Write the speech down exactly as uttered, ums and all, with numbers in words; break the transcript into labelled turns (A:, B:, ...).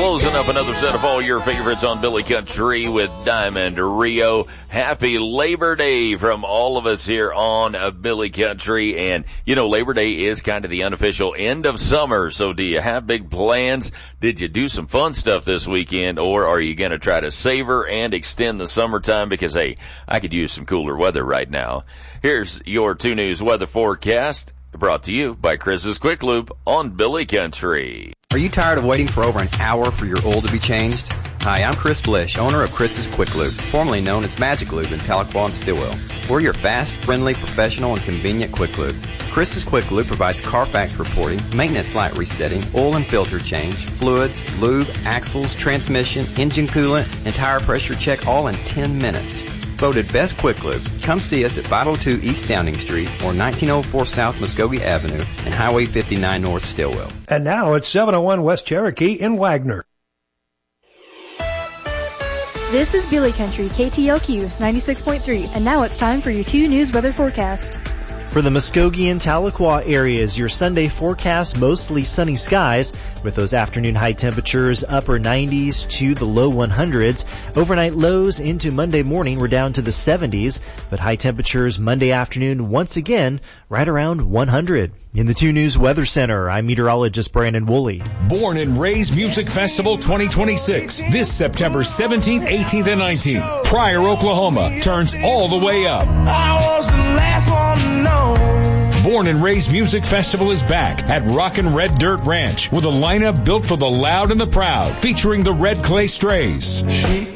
A: Closing up another set of all your favorites on Billy Country with Diamond Rio. Happy Labor Day from all of us here on uh, Billy Country. And, you know, Labor Day is kind of the unofficial end of summer. So do you have big plans? Did you do some fun stuff this weekend? Or are you going to try to savor and extend the summertime? Because, hey, I could use some cooler weather right now. Here's your two News weather forecast, brought to you by Chris's Quick Lube on Billy Country.
B: Are you tired of waiting for over an hour for your oil to be changed? Hi, I'm Chris Blish, owner of Chris's Quick Lube, formerly known as Magic Lube in Tahlequah and Stillwell. We're your fast, friendly, professional, and convenient Quick Lube. Chris's Quick Lube provides Carfax reporting, maintenance light resetting, oil and filter change, fluids, lube, axles, transmission, engine coolant, and tire pressure check all in ten minutes. Voted Best Quick Lube. Come see us at five oh two East Downing Street or nineteen oh four South Muskogee Avenue and Highway fifty-nine North Stillwell.
C: And now it's seven oh one West Cherokee in Wagner.
D: This is Billy Country, K T L Q ninety-six point three, and now it's time for your two News weather forecast.
E: For the Muskogee and Tahlequah areas, your Sunday forecast, mostly sunny skies with those afternoon high temperatures upper nineties to the low hundreds. Overnight lows into Monday morning were down to the seventies, but high temperatures Monday afternoon once again right around one hundred. In the two News Weather Center, I'm meteorologist Brandon Woolley.
F: Born and Raised Music Festival twenty twenty-six, this September seventeenth, eighteenth, and nineteenth. Pryor, Oklahoma turns all the way up.
G: I was the last one to know.
F: Born and Raised Music Festival is back at Rockin' Red Dirt Ranch with a lineup built for the loud and the proud, featuring the Red Clay Strays,